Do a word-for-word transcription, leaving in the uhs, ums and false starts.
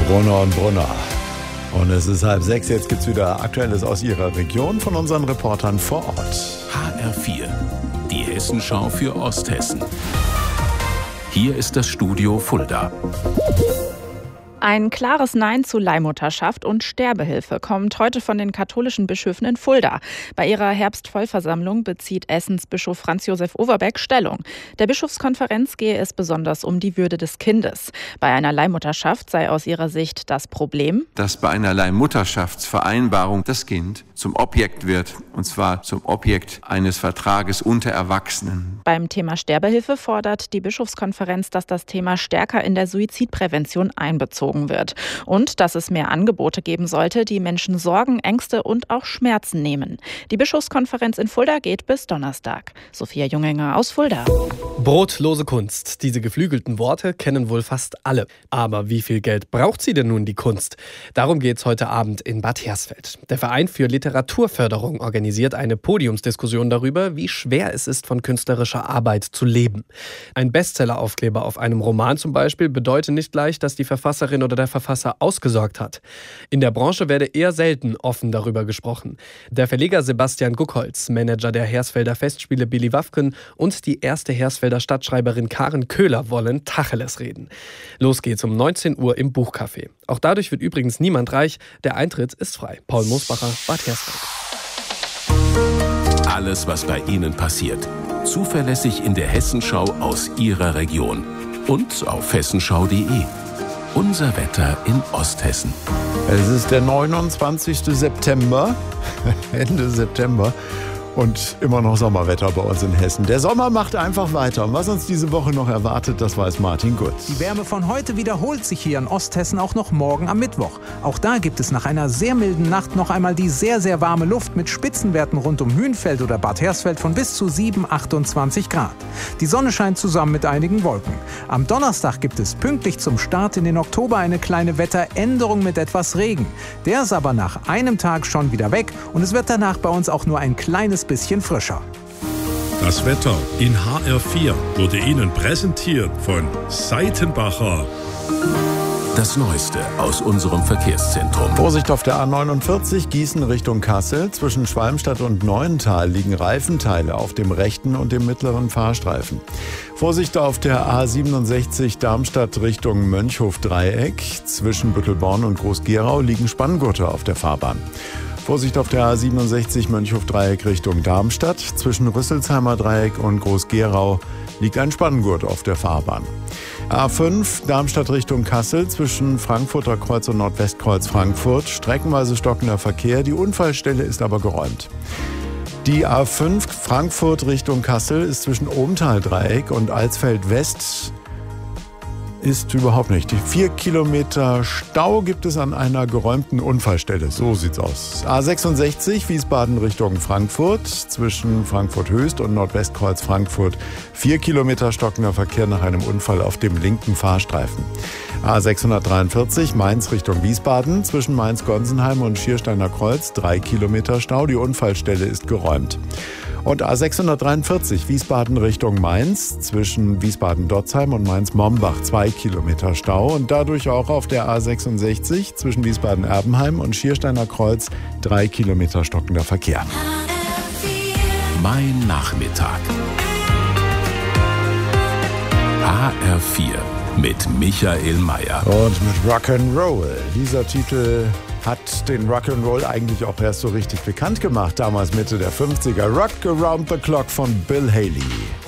Brunner und Brunner. Und es ist halb sechs, jetzt gibt es wieder Aktuelles aus Ihrer Region von unseren Reportern vor Ort. H R vier, die Hessenschau für Osthessen. Hier ist das Studio Fulda. Ein klares Nein zu Leihmutterschaft und Sterbehilfe kommt heute von den katholischen Bischöfen in Fulda. Bei ihrer Herbstvollversammlung bezieht Essens Bischof Franz Josef Overbeck Stellung. Der Bischofskonferenz gehe es besonders um die Würde des Kindes. Bei einer Leihmutterschaft sei aus ihrer Sicht das Problem, dass bei einer Leihmutterschaftsvereinbarung das Kind zum Objekt wird, und zwar zum Objekt eines Vertrages unter Erwachsenen. Beim Thema Sterbehilfe fordert die Bischofskonferenz, dass das Thema stärker in der Suizidprävention einbezogen wird und dass es mehr Angebote geben sollte, die Menschen Sorgen, Ängste und auch Schmerzen nehmen. Die Bischofskonferenz in Fulda geht bis Donnerstag. Sophia Junginger aus Fulda. Brotlose Kunst. Diese geflügelten Worte kennen wohl fast alle. Aber wie viel Geld braucht sie denn nun, die Kunst? Darum geht es heute Abend in Bad Hersfeld. Der Verein für Literaturförderung organisiert eine Podiumsdiskussion darüber, wie schwer es ist, von künstlerischer Arbeit zu leben. Ein Bestseller-Aufkleber auf einem Roman zum Beispiel bedeutet nicht gleich, dass die Verfasserin oder der Verfasser ausgesorgt hat. In der Branche werde eher selten offen darüber gesprochen. Der Verleger Sebastian Guckholz, Manager der Hersfelder Festspiele Billy Wafken und die erste Hersfelder Stadtschreiberin Karen Köhler wollen Tacheles reden. Los geht's um neunzehn Uhr im Buchcafé. Auch dadurch wird übrigens niemand reich. Der Eintritt ist frei. Paul Mosbacher, Bad Hersfeld. Alles, was bei Ihnen passiert. Zuverlässig in der Hessenschau aus Ihrer Region. Und auf hessenschau punkt de. Unser Wetter in Osthessen. Es ist der neunundzwanzigste September, Ende September. Und immer noch Sommerwetter bei uns in Hessen. Der Sommer macht einfach weiter. Und was uns diese Woche noch erwartet, das weiß Martin Gutz. Die Wärme von heute wiederholt sich hier in Osthessen auch noch morgen am Mittwoch. Auch da gibt es nach einer sehr milden Nacht noch einmal die sehr, sehr warme Luft mit Spitzenwerten rund um Hünfeld oder Bad Hersfeld von bis zu sieben, achtundzwanzig Grad. Die Sonne scheint zusammen mit einigen Wolken. Am Donnerstag gibt es pünktlich zum Start in den Oktober eine kleine Wetteränderung mit etwas Regen. Der ist aber nach einem Tag schon wieder weg und es wird danach bei uns auch nur ein kleines bisschen frischer. Das Wetter in H R vier wurde Ihnen präsentiert von Seitenbacher. Das Neueste aus unserem Verkehrszentrum. Vorsicht auf der A neunundvierzig Gießen Richtung Kassel. Zwischen Schwalmstadt und Neuental liegen Reifenteile auf dem rechten und dem mittleren Fahrstreifen. Vorsicht auf der A siebenundsechzig Darmstadt Richtung Mönchhof-Dreieck. Zwischen Büttelborn und Groß-Gerau liegen Spanngurte auf der Fahrbahn. Vorsicht auf der A siebenundsechzig Mönchhof-Dreieck Richtung Darmstadt. Zwischen Rüsselsheimer Dreieck und Groß-Gerau liegt ein Spanngurt auf der Fahrbahn. A fünf Darmstadt Richtung Kassel zwischen Frankfurter Kreuz und Nordwestkreuz Frankfurt. Streckenweise stockender Verkehr, die Unfallstelle ist aber geräumt. Die A fünf Frankfurt Richtung Kassel ist zwischen Ohmtal-Dreieck und Alsfeld West ist überhaupt nicht. Die vier Kilometer Stau gibt es an einer geräumten Unfallstelle. So sieht's aus. A sechsundsechzig Wiesbaden Richtung Frankfurt. Zwischen Frankfurt Höchst und Nordwestkreuz Frankfurt. Vier Kilometer stockender Verkehr nach einem Unfall auf dem linken Fahrstreifen. A sechshundertdreiundvierzig Mainz Richtung Wiesbaden. Zwischen Mainz-Gonsenheim und Schiersteiner Kreuz. Drei Kilometer Stau. Die Unfallstelle ist geräumt. Und A sechshundertdreiundvierzig Wiesbaden Richtung Mainz, zwischen Wiesbaden-Dotzheim und Mainz-Mombach zwei Kilometer Stau und dadurch auch auf der A sechsundsechzig zwischen Wiesbaden-Erbenheim und Schiersteiner Kreuz drei Kilometer stockender Verkehr. Mein Nachmittag. H R vier mit Michael Mayer. Und mit Rock'n'Roll. Dieser Titel hat den Rock'n'Roll eigentlich auch erst so richtig bekannt gemacht, damals Mitte der fünfziger. Rock Around the Clock von Bill Haley.